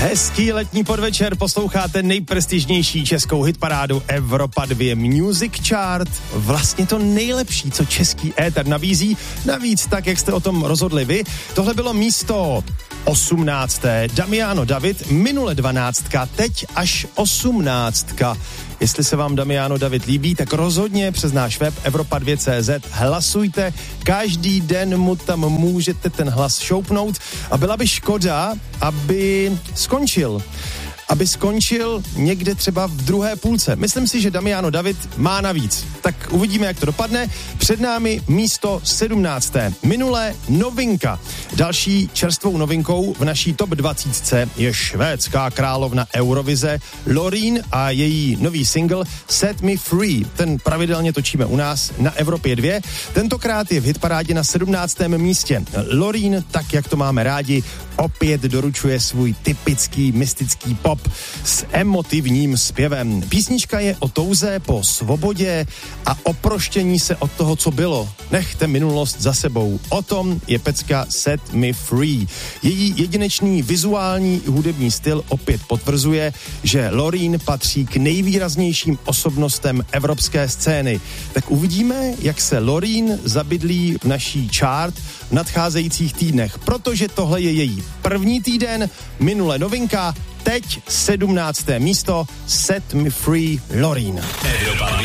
Hezký letní podvečer, posloucháte nejprestižnější českou hitparádu Evropa 2 Music Chart. Vlastně to nejlepší, co český éter nabízí, navíc tak, jak jste o tom rozhodli vy. Tohle bylo místo 18. Damiano David, minule 12, teď až 18. Jestli se vám Damiano David líbí, tak rozhodně přes náš web Evropa2.cz hlasujte. Každý den mu tam můžete ten hlas šoupnout a byla by škoda, aby skončil někde třeba v druhé půlce. Myslím si, že Damiano David má navíc. Tak uvidíme, jak to dopadne. Před námi místo 17. Minulé novinka. Další čerstvou novinkou v naší top 20 je švédská královna Eurovize Loreen a její nový single Set Me Free. Ten pravidelně točíme u nás na Evropě 2. Tentokrát je v hitparádě na 17. místě. Loreen, tak jak to máme rádi, opět doručuje svůj typický mystický pop s emotivním zpěvem. Písnička je o touze po svobodě a oproštění se od toho, co bylo. Nechte minulost za sebou. O tom je pecka Set Me Free. Její jedinečný vizuální hudební styl opět potvrzuje, že Loreen patří k nejvýraznějším osobnostem evropské scény. Tak uvidíme, jak se Loreen zabydlí v naší chart v nadcházejících týdnech, protože tohle je její první týden, minule novinka, teď 17. místo Set Me Free Loreen.